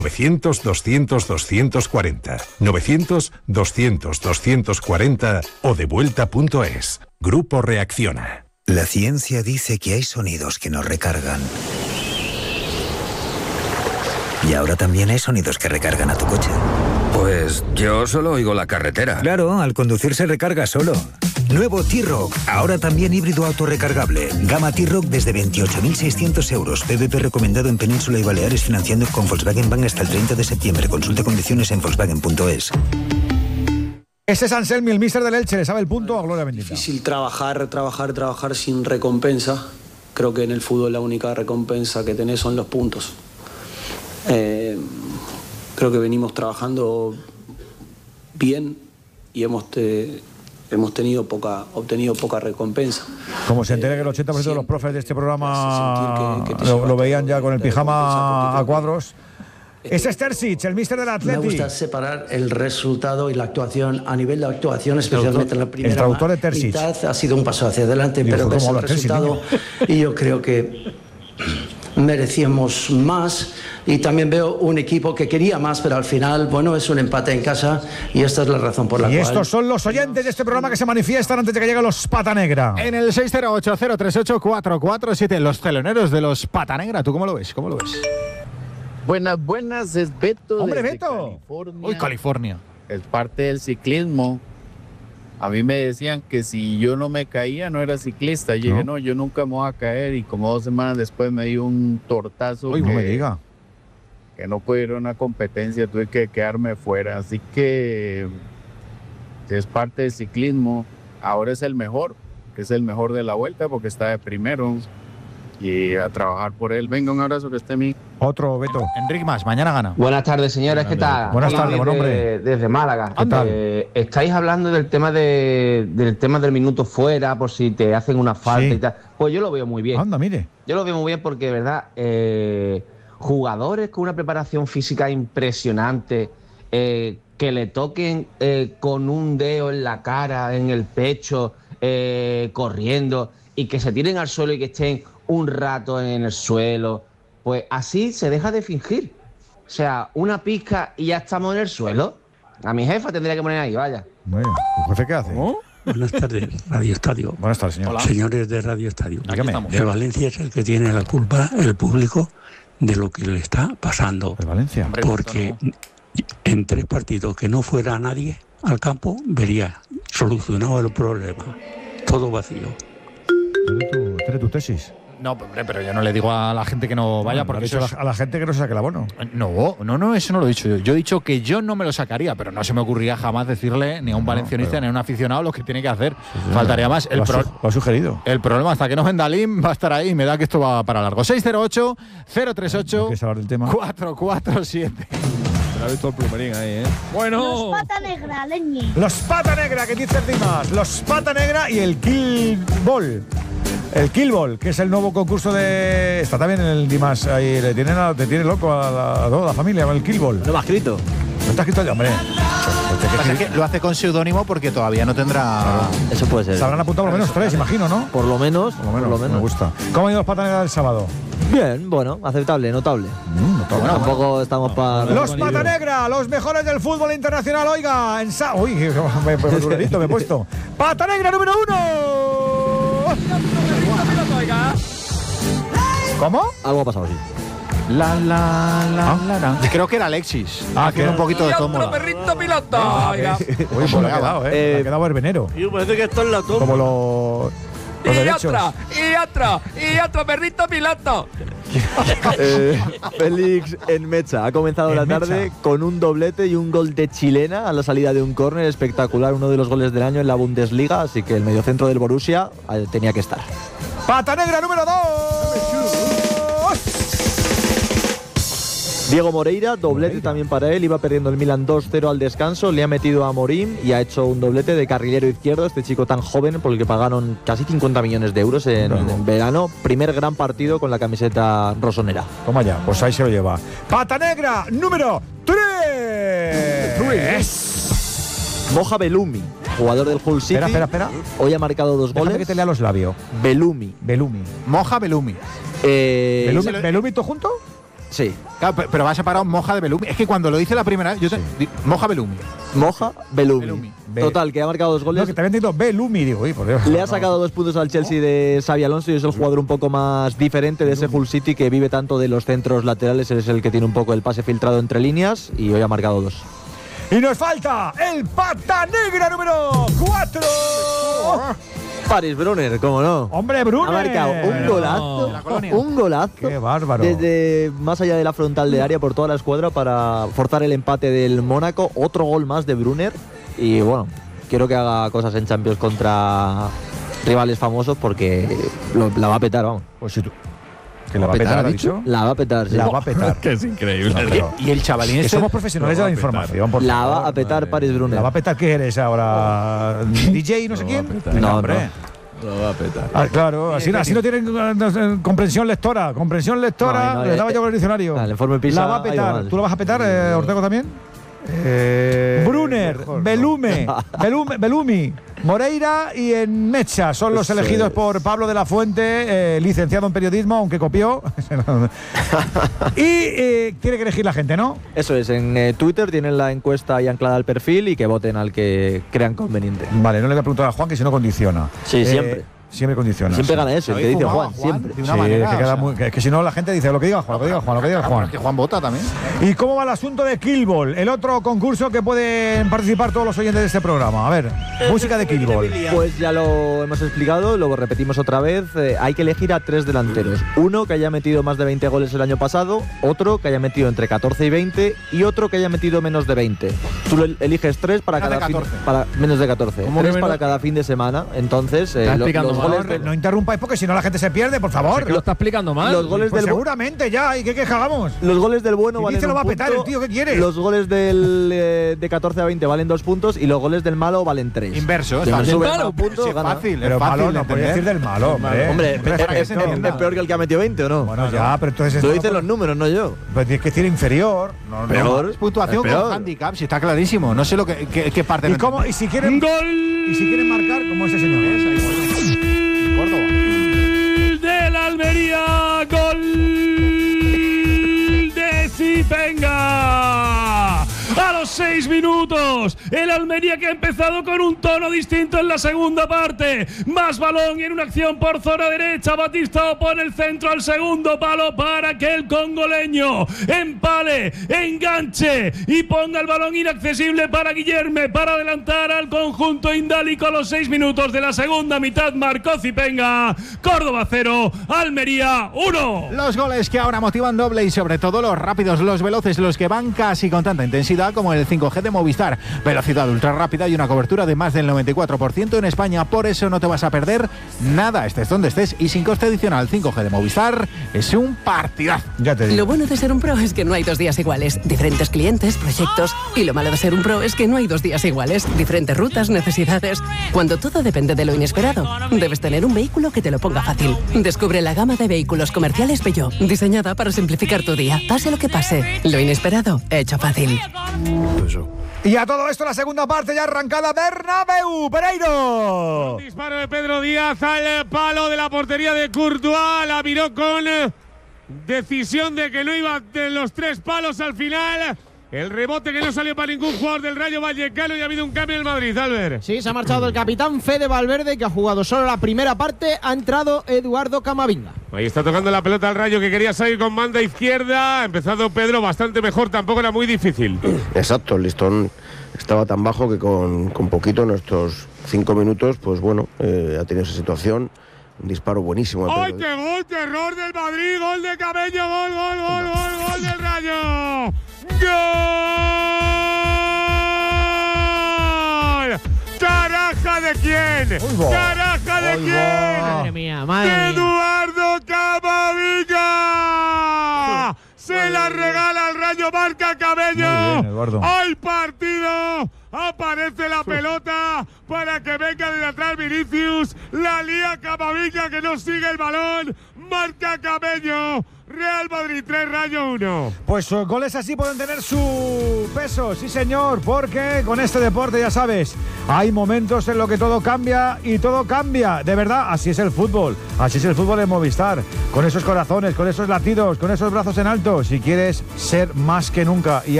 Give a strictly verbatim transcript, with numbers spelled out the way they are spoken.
novecientos, doscientos, doscientos cuarenta. novecientos, doscientos, doscientos cuarenta o devuelta punto es. Grupo Reacciona. La ciencia dice que hay sonidos que nos recargan. Y ahora también hay sonidos que recargan a tu coche. Pues yo solo oigo la carretera. Claro, al conducir se recarga solo. Nuevo T-Roc, ahora también híbrido autorrecargable. Gama T-Roc desde veintiocho mil seiscientos euros. P V P recomendado en Península y Baleares, financiando con Volkswagen Bank hasta el treinta de septiembre. Consulte condiciones en volkswagen punto es. Ese es Anselmi, el míster del Elche, le sabe el punto a Gloria Bendita. Difícil trabajar, trabajar, trabajar sin recompensa. Creo que en el fútbol la única recompensa que tenés son los puntos. Eh, creo que venimos trabajando bien y hemos... Te, hemos tenido poca, obtenido poca recompensa. Como se entera que el ochenta por ciento de los profes de este programa que, que lo, lo veían ya con el pijama a cuadros. Ese es Terzic, el míster del Atleti. Me gusta separar el resultado y la actuación. A nivel de actuación, especialmente en la primera el traductor de Terzic. mitad, ha sido un paso hacia adelante, pero ves el resultado y yo creo que merecíamos más, y también veo un equipo que quería más, pero al final, bueno, es un empate en casa y esta es la razón por la y cual... Y estos son los oyentes de este programa que se manifiestan antes de que lleguen los Pata Negra. En el seis cero ocho, cero tres ocho, cuatro cuatro siete, los teloneros de los Pata Negra. ¿Tú cómo lo ves? ¿Cómo lo ves? Buenas, buenas, es Beto. ¡Hombre, desde Beto! California. Uy, California. Es parte del ciclismo. A mí me decían que si yo no me caía no era ciclista. Yo no. dije, no, yo nunca me voy a caer. Y como dos semanas después me dio un tortazo. Uy, que, no me diga. Que no pude ir a una competencia, tuve que quedarme fuera. Así que es parte del ciclismo. Ahora es el mejor, que es el mejor de la vuelta porque está de primero. Y a trabajar por él. Venga, un abrazo, que esté mi. Otro, Beto. Enrique Más, mañana gana. Buenas tardes, señores, ¿qué tal? Buenas tardes, buen hombre. Desde Málaga. ¿Qué tal? Eh, estáis hablando del tema de, del tema del minuto fuera, por si te hacen una falta sí. y tal. Pues yo lo veo muy bien. Anda, mire. Yo lo veo muy bien porque, de verdad, eh, jugadores con una preparación física impresionante, eh, que le toquen eh, con un dedo en la cara, en el pecho, eh, corriendo, y que se tiren al suelo y que estén un rato en el suelo, pues así se deja de fingir. O sea, una pizca y ya estamos en el suelo. A mi jefa tendría que poner ahí, vaya. Bueno, ¿el jefe qué hace? ¿Oh? Buenas tardes, Radio Estadio. Buenas tardes, señor. Hola. Señores de Radio Estadio. El Valencia es el que tiene la culpa, el público, de lo que le está pasando. El Valencia. Porque en tres partidos que no fuera nadie al campo, vería solucionado el problema. Todo vacío. ¿Tienes tu tesis? No, hombre, pero yo no le digo a la gente que no vaya, bueno, porque eso es... a la gente que no se saque el abono. No, no, no, eso no lo he dicho yo. Yo he dicho que yo no me lo sacaría, pero no se me ocurriría jamás decirle ni a un no, valencianista pero... ni a un aficionado lo que tiene que hacer. Sí, sí, Faltaría más. El lo, pro... lo ha sugerido. El problema, hasta que no venda Lim, va a estar ahí y me da que esto va para largo. seis cero ocho, cero tres ocho, cuatro cuatro siete. Ha visto el plumerín ahí, ¿eh? Bueno. Los Pata Negra, leñe. Los Pata Negra, que dice Dimas. Los Pata Negra y el Kill Ball. El Kill Ball, que es el nuevo concurso de... Está también en el Dimas ahí. Le tienen a, te tiene loco a, la, a toda la familia con el Kill Ball. ¿No lo ha escrito? ¿No está escrito ya, hombre? Pues es que lo hace con seudónimo porque todavía no tendrá... Claro. Eso puede ser. Se habrán apuntado por lo menos tres, imagino, ¿no? Por lo menos. Por lo menos, por lo menos. Me gusta. ¿Cómo han ido los Pata Negra del sábado? Bien, bueno, aceptable, notable. Mm, notable. Bueno, tampoco bueno. estamos para... Los Pata Negra, los mejores del fútbol internacional, oiga. En sa Uy, me, me, me, me he puesto. Pata Negra número uno. ¿Cómo? Algo ha pasado, sí. La, la, la, ¿Ah? la, la. Creo que era Alexis. Ah, que un poquito de tómbola. ¡Y otro perrito piloto! Ah, Uy, pues me ha quedado, ¿eh? eh me ha quedado herbenero. Y parece que esto es la tómbola. Como los... los y derechos. otra, y otra, y otro perrito piloto. eh, Félix Enmecha ha comenzado en la tarde Mecha. con un doblete y un gol de chilena a la salida de un córner espectacular, uno de los goles del año en la Bundesliga, así que el mediocentro del Borussia eh, tenía que estar. Pata Negra número dos. Diego Moreira, doblete Moreira. También para él, iba perdiendo el Milan dos cero al descanso, le ha metido a Morín y ha hecho un doblete de carrilero izquierdo, este chico tan joven por el que pagaron casi cincuenta millones de euros en, no. en verano, primer gran partido con la camiseta rosonera. Toma ya, pues ahí se lo lleva. Pata Negra número tres. Moja Belumi, jugador del Hull City. Espera, espera, espera. Hoy ha marcado dos Déjame goles. que te lea los labios. Belumi. Belumi. Moja Belumi. Eh, ¿Belumi, ¿Belumi todo junto? Sí. Claro, pe- pero va separado Moja de Belumi. Es que cuando lo dice la primera vez, yo te, di- Moja Belumi. Moja, Belumi. Belumi. Total, que ha marcado dos goles. No, que te habían dicho Belumi, digo, uy, por Dios. Le ha sacado dos puntos al Chelsea de Xabi Alonso y es el jugador un poco más diferente de ese Hull City que vive tanto de los centros laterales. Es el que tiene un poco el pase filtrado entre líneas y hoy ha marcado dos. Y nos falta el pata negra número cuatro. Paris Brunner, cómo no. Hombre, Brunner. Ha marcado un golazo. Un golazo. Qué bárbaro. Desde más allá de la frontal de área por toda la escuadra para forzar el empate del Mónaco. Otro gol más de Brunner. Y bueno, quiero que haga cosas en Champions contra rivales famosos porque lo- la va a petar, vamos. Pues si tú. ¿Que la va a petar, ha dicho? La va a petar, sí. La va a petar. Que es increíble. No, pero- Y el chavalín Que ese. somos profesionales de la información, por La favor. va a petar Paris Brunner. ¿La va a petar qué eres ahora? ¿D J no sé quién? No, Venga, no. hombre. Lo va a petar. Ah, claro, así, así no tienen eh, comprensión lectora. Comprensión lectora, No, no, le eh, daba yo con el diccionario. el informe PISA La va a ha ido petar. mal. ¿Tú la vas a petar, eh, Ortego, también? Eh, Brunner, Belume, Belume, Belumi, Moreira y en Mecha son los Eso elegidos es. por Pablo de la Fuente, eh, licenciado en periodismo, aunque copió. Y eh, tiene que elegir la gente, ¿no? Eso es, en eh, Twitter tienen la encuesta ahí anclada al perfil y que voten al que crean conveniente. Vale, no le voy a preguntar a Juan que si no condiciona. Sí, Eh, siempre. Siempre condiciona. Siempre sí. gana eso, el que dice Juan, siempre. De una Sí, manera. que, queda o sea, muy- que- que si no la gente dice lo que diga Juan, lo que diga Juan, lo que diga Juan. que Juan vota también. ¿Y cómo va el asunto de Killball? El otro concurso que pueden participar todos los oyentes de este programa. A ver, música de Killball. Pues ya lo hemos explicado, lo repetimos otra vez. eh, hay que elegir a tres delanteros. Uno que haya metido más de veinte goles el año pasado, otro que haya metido entre catorce y veinte y otro que haya metido menos de veinte. Tú lo eliges tres para Menos de cada fin, catorce. para menos de catorce. ¿Cómo Tres que para menos? cada fin de semana. Entonces, eh, Está lo- explicando los mal. goles No, del- no interrumpa porque si no la gente se pierde, por favor. Que lo está explicando mal. Los goles Pues del bu- seguramente ya, ¿y qué queja hagamos? Los goles del bueno Si valen dice lo un va a petar punto, el tío, ¿qué quieres? Los goles del, eh, de catorce a veinte valen dos puntos y los goles del malo valen tres. Inverso, es Quien fácil. sube Claro, más puntos, Sí, es gana. fácil, Pero es fácil malo de no puede entender. decir del malo, hombre. Hombre, Hombre, es, respeto. es- es peor que el que ha metido veinte, ¿o no? Bueno, ya, pero entonces... Lo esto dicen no- los números, no yo. Pues tienes que decir inferior. No, no. Peor. Es puntuación Es peor. con handicap, si está clarísimo. No sé lo que, qué, qué parte. ¿Y, no cómo, y, entiendo. si quieren, ¡Gol! y si quieren marcar, como ese señor. Córdoba. Del Almería, gol de Zipenga. A los seis minutos, el Almería que ha empezado con un tono distinto en la segunda parte. Más balón y en una acción por zona derecha. Batista pone el centro al segundo palo para que el congoleño empale, enganche y ponga el balón inaccesible para Guillerme para adelantar al conjunto indálico a los seis minutos de la segunda mitad. Marcó Zipenga. Córdoba cero, Almería uno. Los goles que ahora motivan doble y sobre todo los rápidos, los veloces, los que van casi con tanta intensidad como el cinco G de Movistar. Velocidad ultra rápida y una cobertura de más del noventa y cuatro por ciento en España. Por eso no te vas a perder nada, estés donde estés y sin coste adicional. cinco G de Movistar es un partidazo. Ya te digo. Lo bueno de ser un pro es que no hay dos días iguales. Diferentes clientes, proyectos. Y lo malo de ser un pro es que no hay dos días iguales. Diferentes rutas, necesidades. Cuando todo depende de lo inesperado, debes tener un vehículo que te lo ponga fácil. Descubre la gama de vehículos comerciales Peugeot, diseñada para simplificar tu día. Pase lo que pase, lo inesperado, hecho fácil. Y a todo esto la segunda parte ya arrancada. Bernabéu, Pereiro. Disparo de Pedro Díaz al palo de la portería de Courtois. La miró con eh, decisión de que no iba de los tres palos al final. El rebote que no salió para ningún jugador del Rayo Vallecano y ha habido un cambio en el Madrid, Albert. Sí, se ha marchado el capitán Fede Valverde, que ha jugado solo la primera parte. Ha entrado Eduardo Camavinga. Ahí está tocando la pelota al Rayo, que quería salir con banda izquierda. Ha empezado Pedro bastante mejor, tampoco era muy difícil. Exacto, el listón estaba tan bajo que con, con poquito en estos cinco minutos, pues bueno, eh, ha tenido esa situación. Un disparo buenísimo. de ¡Ay, Pedro. qué gol! ¡Terror del Madrid! ¡Gol de Cabello! ¡Gol, gol, gol, gol, gol del Rayo! ¡Gol! ¿Caraja de quién? ¿Caraja de quién? Madre mía, madre mía. ¡Eduardo Camavinga! Se la regala al Rayo, marca Cabello. Muy bien, Eduardo. ¡Hay partido! Aparece la pelota para que venga de atrás Vinicius. La lía Camavinga que no sigue el balón. Marca Camello. Real Madrid tres, Rayo uno. Pues uh, goles así pueden tener su peso, sí señor, porque con este deporte ya sabes, hay momentos en los que todo cambia y todo cambia, de verdad, así es el fútbol, así es el fútbol en Movistar, con esos corazones, con esos latidos, con esos brazos en alto, si quieres ser más que nunca. Y